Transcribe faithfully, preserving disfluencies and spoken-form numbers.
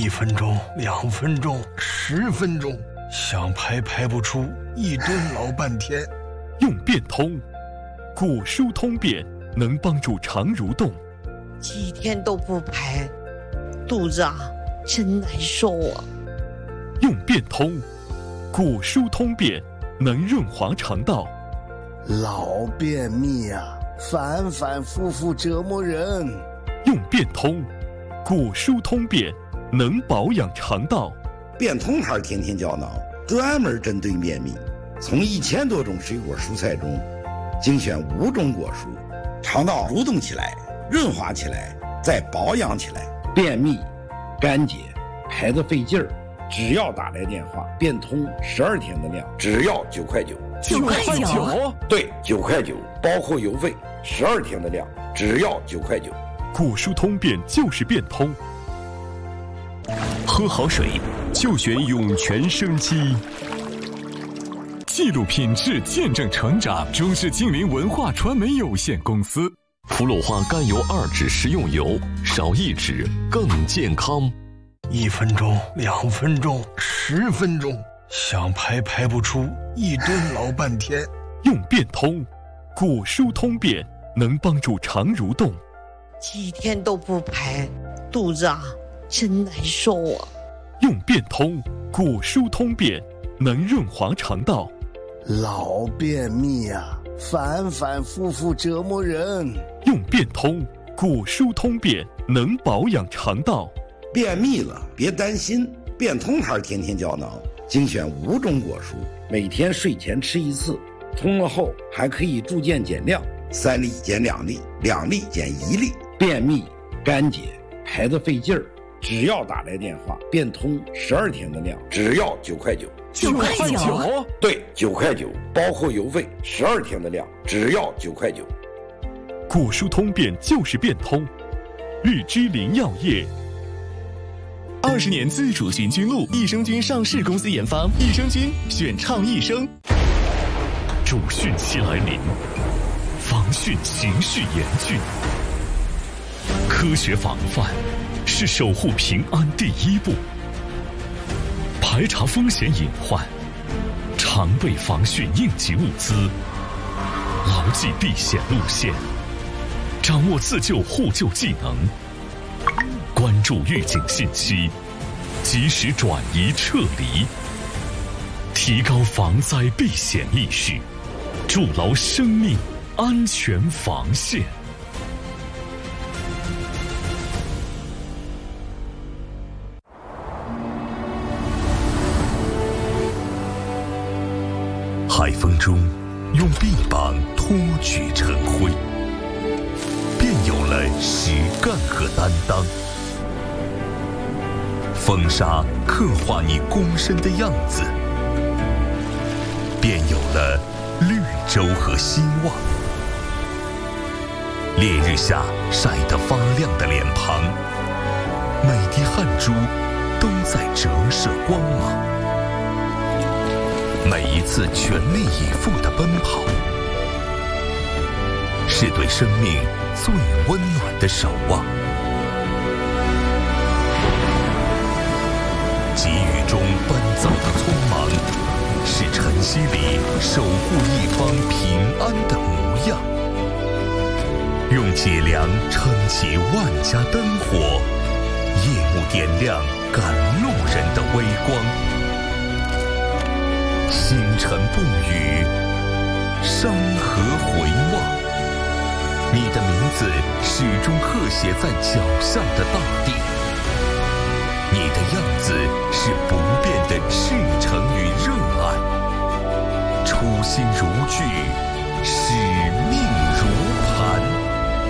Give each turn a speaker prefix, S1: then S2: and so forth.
S1: 一分钟、两分钟、十分钟，想排排不出，一蹲老半天。
S2: 用变通，果蔬通便能帮助肠蠕动。
S3: 几天都不排，肚子啊真难受啊。
S2: 用变通，果蔬通便能润滑肠道。
S4: 老便秘啊，反反复复折磨人。
S2: 用变通，果蔬通便能保养肠道。
S5: 变通牌天天胶囊专门针对便秘，从一千多种水果蔬菜中精选五种果蔬，肠道蠕动起来，润滑起来，再保养起来。便秘、干结、排得费劲儿，只要打来电话，变通十二天的量，只要九块九。
S2: 九块九？
S5: 对，九块九，包括邮费，十二天的量，只要九块九。
S2: 果蔬通便就是变通。
S6: 喝好水就选涌泉生机。记录品质，见证成长。中视精灵文化传媒有限公司。
S7: 氟鲁化甘油二酯食用油，少一酯更健康。
S1: 一分钟、两分钟、十分钟，想排排不出，一蹲老半天。
S2: 用变通，果蔬通便能帮助肠蠕动。
S3: 几天都不排，肚子啊真难受啊。
S2: 用变通，果蔬通便能润滑肠道。
S4: 老便秘啊，反反复复折磨人。
S2: 用变通，果蔬通便能保养肠道。
S5: 便秘了别担心，变通牌天天胶囊精选五种果蔬，每天睡前吃一次，冲了后还可以逐渐减量，三粒减两粒，两粒减一粒。便秘、干结、排得费劲儿，只要打来电话，变通十二天的量，只要九块九。
S2: 九块九？
S5: 对，九块九，包括邮费，十二天的量，只要九块九。
S2: 果蔬通便就是变通。绿之林药业。
S6: 二十年自主循菌露，益生菌上市公司研发，益生菌选倡益生。
S2: 主汛期来临，防汛情绪严峻。科学防范是守护平安第一步。排查风险隐患，常备防汛应急物资，牢记避险路线，掌握自救互救技能，关注预警信息，及时转移撤离，提高防灾避险意识，筑牢生命安全防线。海风中，用臂膀托举晨辉，便有了实干和担当。风沙刻画你躬身的样子，便有了绿洲和希望。烈日下晒得发亮的脸庞，每滴汗珠都在折射光芒。每一次全力以赴的奔跑，是对生命最温暖的守望。急雨中奔走的匆忙，是晨曦里守护一方平安的模样。用脊梁撑起万家灯火，夜幕点亮赶路人的微光。星辰不语，山河回望，你的名字始终刻写在脚下的大地。你的样子是不变的赤诚与热爱，初心如炬，